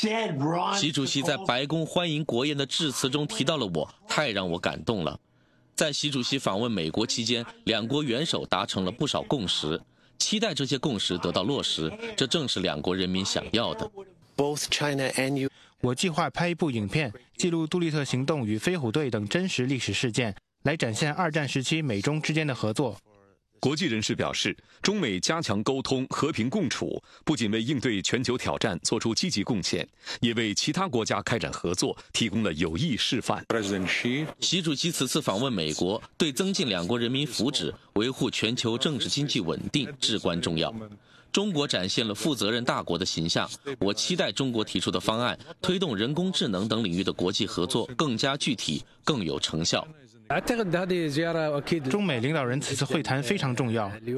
习主席在白宫欢迎国宴的致辞中提到了我，太让我感动了。在习主席访问美国期间，两国元首达成了不少共识，期待这些共识得到落实，这正是两国人民想要的。 我计划拍一部影片，记录杜立特行动与飞虎队等真实历史事件，来展现二战时期美中之间的合作。 国际人士表示，中美加强沟通、和平共处，不仅为应对全球挑战做出积极贡献，也为其他国家开展合作提供了有益示范。 习主席此次访问美国，对增进两国人民福祉、维护全球政治经济稳定至关重要。中国展现了负责任大国的形象，我期待中国提出的方案，推动人工智能等领域的国际合作更加具体、更有成效。 中美领导人此次会谈非常重要。